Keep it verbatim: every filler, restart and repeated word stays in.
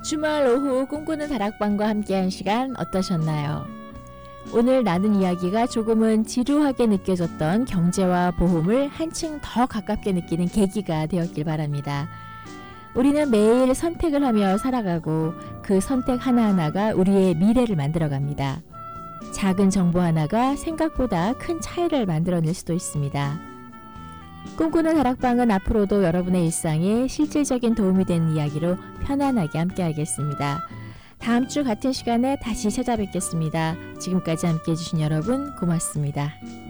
주말 오후 꿈꾸는 다락방과 함께한 시간 어떠셨나요? 오늘 나눈 이야기가 조금은 지루하게 느껴졌던 경제와 보험을 한층 더 가깝게 느끼는 계기가 되었길 바랍니다. 우리는 매일 선택을 하며 살아가고 그 선택 하나하나가 우리의 미래를 만들어갑니다. 작은 정보 하나가 생각보다 큰 차이를 만들어낼 수도 있습니다. 꿈꾸는 다락방은 앞으로도 여러분의 일상에 실질적인 도움이 되는 이야기로 편안하게 함께하겠습니다. 다음 주 같은 시간에 다시 찾아뵙겠습니다. 지금까지 함께해 주신 여러분 고맙습니다.